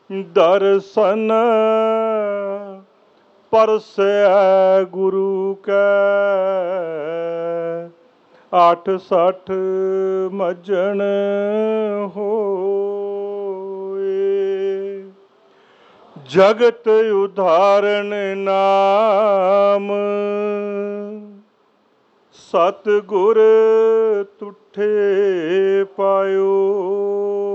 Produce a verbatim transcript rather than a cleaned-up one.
ਦਰਸ਼ਨ ਪਰਸੈ ਗੁਰੂ ਕੈ। ਅੱਠ ਸੱਠ ਮੱਜਣ ਹੋਏ। ਜਗਤ ਉਧਾਰਨ ਨਾਮ ਸਤਿਗੁਰ ਤੁਠੇ ਪਾਇਓ।